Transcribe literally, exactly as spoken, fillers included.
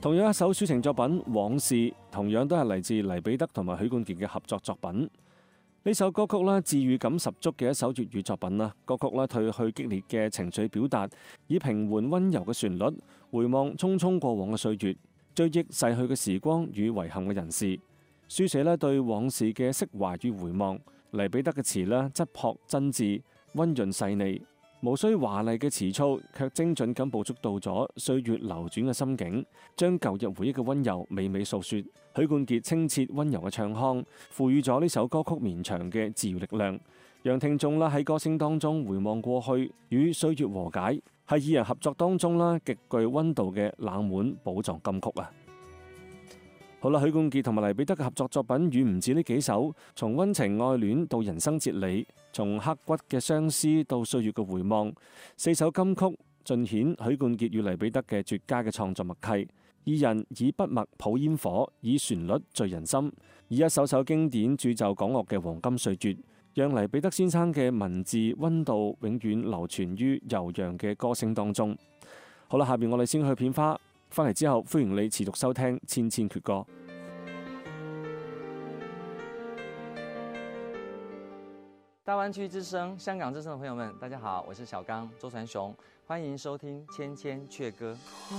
同樣一首抒情作品《往事》，同樣都係嚟自黎彼得同埋許冠傑嘅合作作品。呢首歌曲呢，治癒感十足嘅一首粵語作品啦。歌曲呢，褪去激烈嘅情緒表達，以平緩溫柔嘅旋律，回望匆匆過往嘅歲月，追憶逝去嘅時光與遺憾嘅人事，書寫呢對往事嘅釋懷與回望。黎彼得嘅詞呢，質樸真摯，溫潤細膩，無需華麗嘅詞操，卻精準咁捕捉到咗歲月流轉嘅心境，將舊日回憶嘅溫柔娓娓訴說。許冠傑清澈溫柔嘅唱腔，賦予咗呢首歌曲綿長嘅治癒力量，讓聽眾啦喺歌聲當中回望過去，與歲月和解，係二人合作當中啦極具溫度嘅冷門寶藏金曲啊！好啦，許冠傑同埋黎彼得嘅合作作品遠唔止呢幾首，從溫情愛戀到人生哲理，從刻骨嘅相思到歲月嘅回望，四首金曲盡顯許冠傑與黎彼得嘅絕佳嘅創作默契。二人以筆墨譜煙火，以旋律醉人心，以一首首經典鑄就港樂嘅黃金歲月，讓黎彼得先生嘅文字溫度永遠流傳於悠揚嘅歌聲當中。好啦，下邊我哋先去片花。翻嚟之後，歡迎你持續收聽千千闕歌。 大灣區之聲、香港之聲的朋友們，大家好，我是小剛周傳雄，歡迎收聽千千闕歌。